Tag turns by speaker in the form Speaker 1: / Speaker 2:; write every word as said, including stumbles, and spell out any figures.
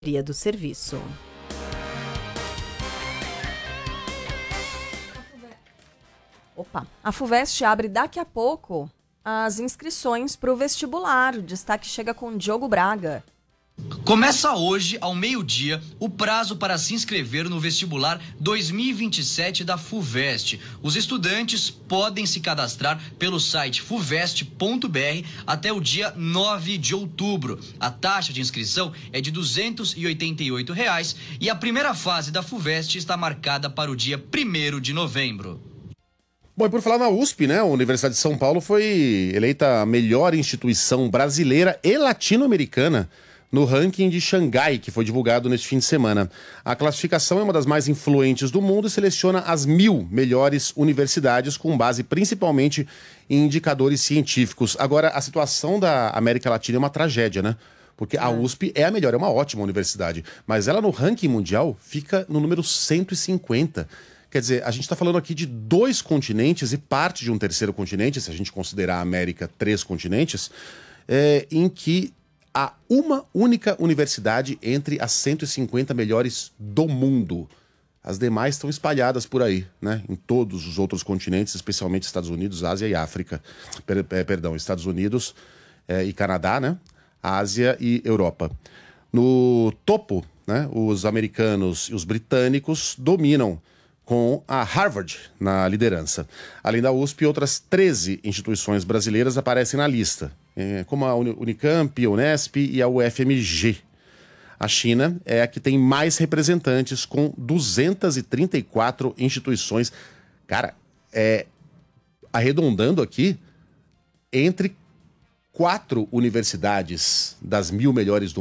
Speaker 1: do serviço. Opa, a FUVEST abre daqui a pouco as inscrições para o vestibular. O destaque chega com Diogo Braga.
Speaker 2: Começa hoje, ao meio-dia, o prazo para se inscrever no vestibular dois mil e vinte e sete da FUVEST. Os estudantes podem se cadastrar pelo site fuvest ponto br até o dia nove de outubro. A taxa de inscrição é de duzentos e oitenta e oito reais e a primeira fase da FUVEST está marcada para o dia primeiro de novembro.
Speaker 3: Bom, e por falar na U S P, né, a Universidade de São Paulo foi eleita a melhor instituição brasileira e latino-americana no ranking de Xangai, que foi divulgado neste fim de semana. A classificação é uma das mais influentes do mundo e seleciona as mil melhores universidades, com base principalmente em indicadores científicos. Agora, a situação da América Latina é uma tragédia, né? Porque a U S P é a melhor, é uma ótima universidade, mas ela no ranking mundial fica no número cento e cinquenta. Quer dizer, a gente está falando aqui de dois continentes e parte de um terceiro continente, se a gente considerar a América três continentes, é, em que há uma única universidade entre as cento e cinquenta melhores do mundo. As demais estão espalhadas por aí, né? Em todos os outros continentes, especialmente Estados Unidos, Ásia e África. Per- é, perdão, Estados Unidos é, e Canadá, né? Ásia e Europa. No topo, né, os americanos e os britânicos dominam, com a Harvard na liderança. Além da U S P, outras treze instituições brasileiras aparecem na lista, como a Unicamp, a Unesp e a U F M G. A China é a que tem mais representantes, com duzentas e trinta e quatro instituições. Cara, é, arredondando aqui, entre quatro universidades das mil melhores do